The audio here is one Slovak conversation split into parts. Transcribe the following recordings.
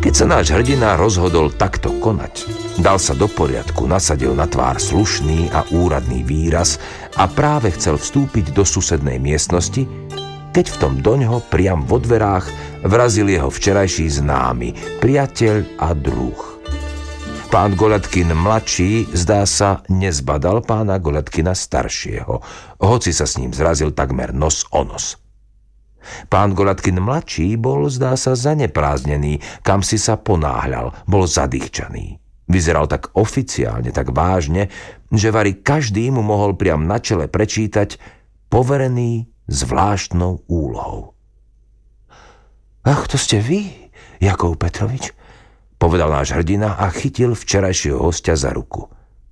Keď sa náš hrdina rozhodol takto konať, dal sa do poriadku, nasadil na tvár slušný a úradný výraz a práve chcel vstúpiť do susednej miestnosti, keď v tom doňho priam vo dverách vrazil jeho včerajší známy, priateľ a druh. Pán Goľatkin mladší, zdá sa, nezbadal pána Goľatkina staršieho, hoci sa s ním zrazil takmer nos o nos. Pán Goľatkin mladší bol, zdá sa, zanepráznený, kam si sa ponáhľal, bol zadýchčaný. Vyzeral tak oficiálne, tak vážne, že vari každý mu mohol priam na čele prečítať poverený zvláštnou úlohou. Ach, to ste vy, Jakov Petrovič, povedal náš hrdina a chytil včerajšieho hostia za ruku.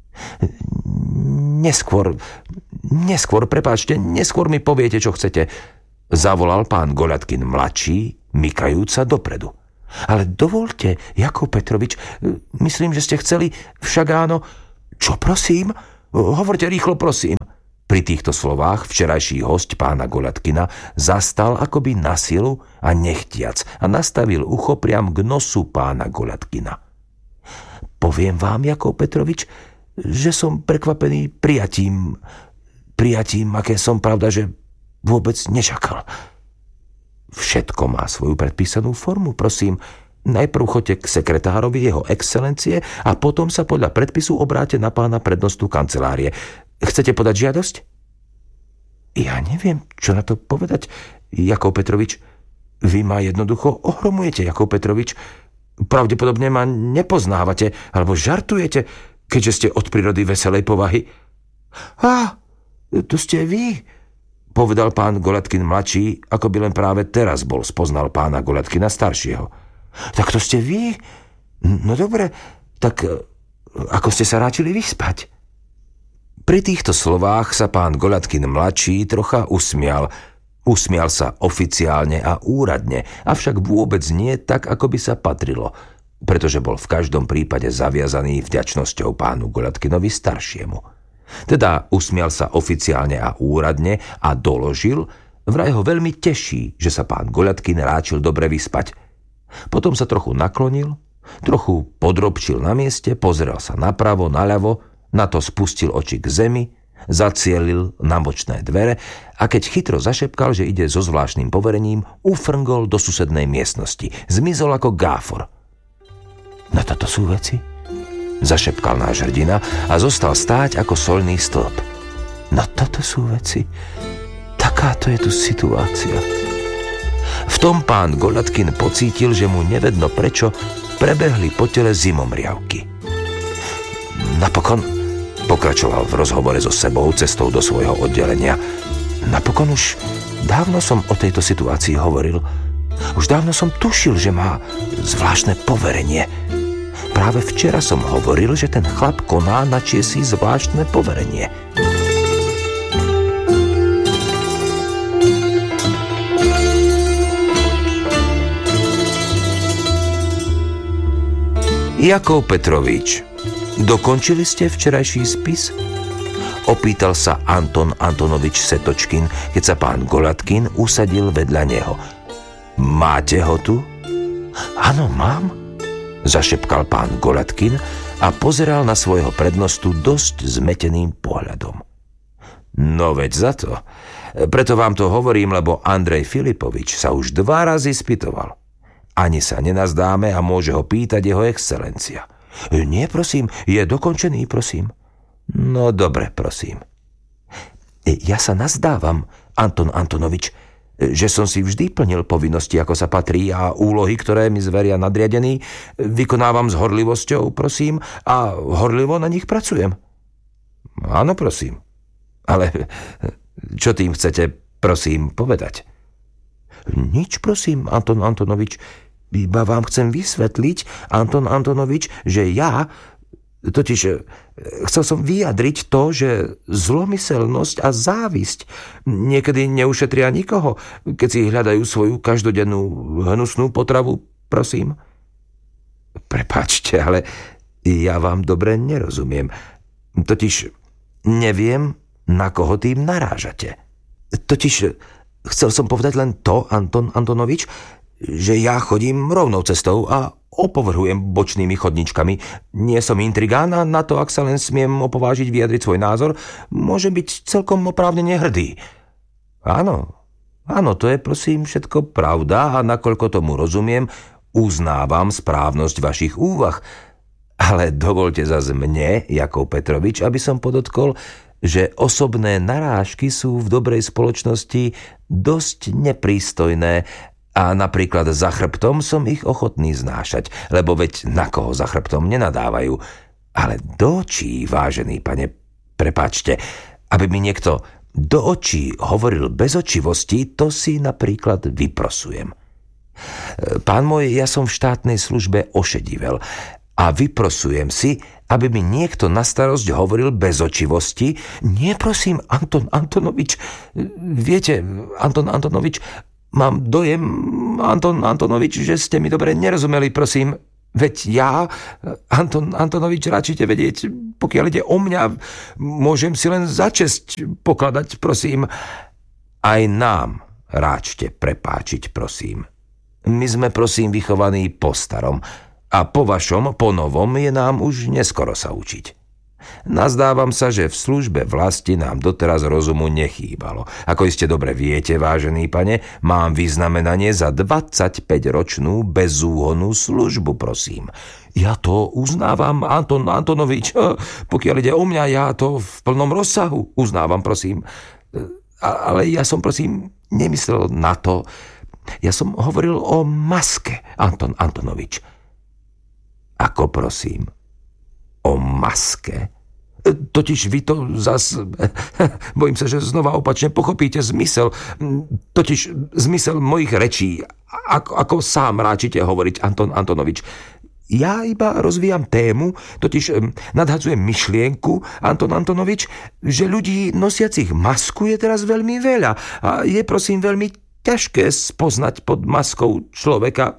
Neskôr, prepáčte, neskôr mi poviete, čo chcete, zavolal pán Goľatkin mladší, mykajúc sa dopredu. Ale dovolte, Jakov Petrovič, myslím, že ste chceli, však áno. Čo prosím? Hovorte rýchlo, prosím. Pri týchto slovách včerajší hosť pána Goľatkina zastal akoby na silu a nechtiac a nastavil ucho priam k nosu pána Goľatkina. Poviem vám, Jakov Petrovič, že som prekvapený prijatím, aké som, pravda, že vôbec nečakal. Všetko má svoju predpísanú formu, prosím. Najprv choďte k sekretárovi jeho excelencie a potom sa podľa predpisu obráte na pána prednostu kancelárie. Chcete podať žiadosť? Ja neviem, čo na to povedať, Jakov Petrovič. Vy ma jednoducho ohromujete, Jakov Petrovič. Pravdepodobne ma nepoznávate, alebo žartujete, keďže ste od prírody veselej povahy. To ste vy, povedal pán Goľatkin mladší, ako by len práve teraz bol spoznal pána Goľatkina staršieho. Tak to ste vy? No dobre, tak ako ste sa ráčili vyspať? Pri týchto slovách sa pán Goľatkin mladší trocha usmial. Usmial sa oficiálne a úradne, avšak vôbec nie tak, ako by sa patrilo, pretože bol v každom prípade zaviazaný vďačnosťou pánu Goľatkinovi staršiemu. Teda usmial sa oficiálne a úradne a doložil, vraj ho veľmi teší, že sa pán Goľatkin ráčil dobre vyspať. Potom sa trochu naklonil, trochu podrobčil na mieste, pozrel sa napravo, naľavo, na to spustil oči k zemi, zacielil na bočné dvere a keď chytro zašepkal, že ide so zvláštnym poverením, ufrngol do susednej miestnosti. Zmizol ako gáfor. No toto sú veci, zašepkal náš hrdina a zostal stáť ako soľný stĺp. No toto sú veci, takáto je tu situácia. V tom pán Goľatkin pocítil, že mu nevedno prečo prebehli po tele zimomriavky. Napokon, pokračoval v rozhovore so sebou cestou do svojho oddelenia, napokon už dávno som o tejto situácii hovoril. Už dávno som tušil, že má zvláštne poverenie. Práve včera som hovoril, že ten chlap koná na čiesi zvláštne poverenie. Jakov Petrovič, dokončili ste včerajší spis? Opýtal sa Anton Antonovič Setočkin, keď sa pán Goľatkin usadil vedľa neho. Máte ho tu? Áno, mám, zašepkal pán Goľatkin a pozeral na svojho prednostu dosť zmeteným pohľadom. No veď za to. Preto vám to hovorím, lebo Andrej Filipovič sa už 2 razy spytoval. Ani sa nenazdáme a môže ho pýtať jeho excelencia. Nie, prosím, je dokončený, prosím. No dobre, prosím. Ja sa nazdávam, Anton Antonovič, že som si vždy plnil povinnosti, ako sa patrí, a úlohy, ktoré mi zveria nadriadený, vykonávam s horlivosťou, prosím, a horlivo na nich pracujem. Áno, prosím. Ale čo tým chcete, prosím, povedať? Nič, prosím, Anton Antonovič. Iba vám chcem vysvetliť, Anton Antonovič, že ja, totiž chcel som vyjadriť to, že zlomyselnosť a závisť niekedy neušetria nikoho, keď si hľadajú svoju každodennú hnusnú potravu, prosím. Prepáčte, ale ja vám dobre nerozumiem. Totiž neviem, na koho tým narážate. Totiž chcel som povedať len to, Anton Antonovič, že ja chodím rovnou cestou a opovrhujem bočnými chodničkami. Nie som intrigán a na to, ak sa len smiem opovážiť vyjadriť svoj názor, môžem byť celkom oprávnene hrdý. Áno, to je prosím všetko pravda a nakoľko tomu rozumiem, uznávam správnosť vašich úvah. Ale dovolte zase mne, Jakov Petrovič, aby som podotkol, že osobné narážky sú v dobrej spoločnosti dosť neprístojné a napríklad za chrbtom som ich ochotný znášať, lebo veď na koho za chrbtom nenadávajú. Ale do očí, vážený pane, prepáčte, aby mi niekto do očí hovoril bez očivosti, to si napríklad vyprosujem. Pán môj, ja som v štátnej službe ošedivel a vyprosujem si, aby mi niekto na starosť hovoril bez očivosti. Nie, prosím, Anton Antonovič. Viete, Anton Antonovič, mám dojem, Anton Antonovič, že ste mi dobre nerozumeli, prosím. Veď ja, Anton Antonovič, ráčite vedieť, pokiaľ ide o mňa, môžem si len za česť pokladať, prosím. Aj nám ráčte prepáčiť, prosím. My sme, prosím, vychovaní po starom a po vašom, po novom je nám už neskoro sa učiť. Nazdávam sa, že v službe vlasti nám doteraz rozumu nechýbalo. Ako iste dobre viete, vážený pane, mám vyznamenanie za 25-ročnú bezúhonnú službu, prosím. Ja to uznávam, Anton Antonovič. Pokiaľ ide o mňa, ja to v plnom rozsahu uznávam, prosím. Ale ja som, prosím, nemyslel na to. Ja som hovoril o maske, Anton Antonovič. Ako, prosím? O maske? Totiž vy to zas... Bojím sa, že znova opačne pochopíte zmysel. Totiž zmysel mojich rečí. Ako sám ráčite hovoriť, Anton Antonovič. Ja iba rozvíjam tému, totiž nadhadzujem myšlienku, Anton Antonovič, že ľudí nosiacich masku je teraz veľmi veľa a je prosím veľmi ťažké spoznať pod maskou človeka.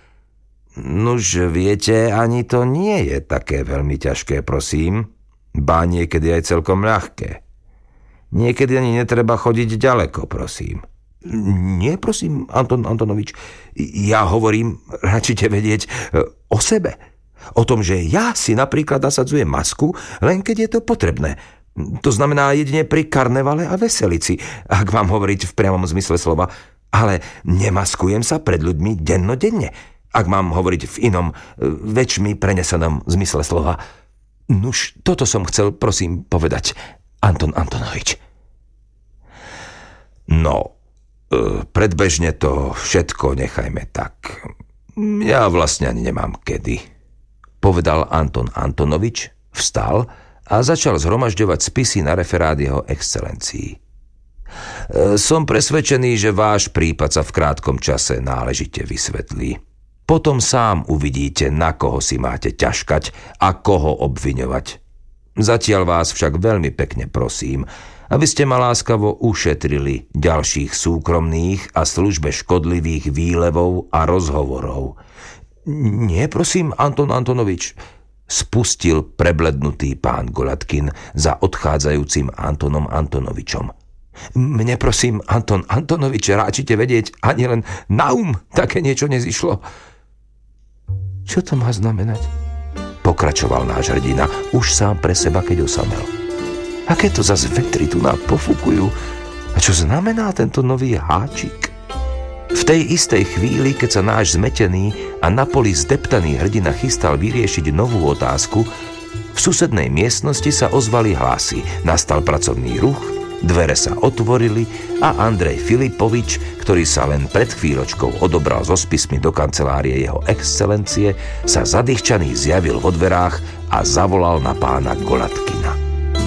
Nuž, viete, ani to nie je také veľmi ťažké, prosím. Ba niekedy aj celkom ľahké. Niekedy ani netreba chodiť ďaleko, prosím. Nie, prosím, Anton Antonovič. Ja hovorím, ráčite vedieť, o sebe. O tom, že ja si napríklad nasadzujem masku, len keď je to potrebné. To znamená jedine pri karnevale a veselici, ak mám hovoriť v priamom zmysle slova. Ale nemaskujem sa pred ľuďmi dennodenne, ak mám hovoriť v inom, väčšmi prenesenom zmysle slova. Nuž, toto som chcel, prosím, povedať, Anton Antonovič. No, predbežne to všetko nechajme tak. Ja vlastne ani nemám kedy. Povedal Anton Antonovič, vstal a začal zhromažďovať spisy na referát jeho excelencií. Som presvedčený, že váš prípad sa v krátkom čase náležite vysvetlí. Potom sám uvidíte, na koho si máte ťažkať a koho obviňovať. Zatiaľ vás však veľmi pekne prosím, aby ste ma láskavo ušetrili ďalších súkromných a službe škodlivých výlevov a rozhovorov. Nie, prosím, Anton Antonovič, spustil preblednutý pán Golatkin za odchádzajúcim Antonom Antonovičom. Mne, prosím, Anton Antonovič, ráčite vedieť, ani len na také niečo nezišlo. Čo to má znamenať? Pokračoval náš hrdina, už sám pre seba, keď osamel. Aké to zas vetry tu nám pofúkujú? A čo znamená tento nový háčik? V tej istej chvíli, keď sa náš zmetený a na poli zdeptaný hrdina chystal vyriešiť novú otázku, v susednej miestnosti sa ozvali hlasy, nastal pracovný ruch, dvere sa otvorili a Andrej Filipovič, ktorý sa len pred chvíľočkou odobral so spismi do kancelárie jeho excelencie, sa zadýchčaný zjavil vo dverách a zavolal na pána Golatkina.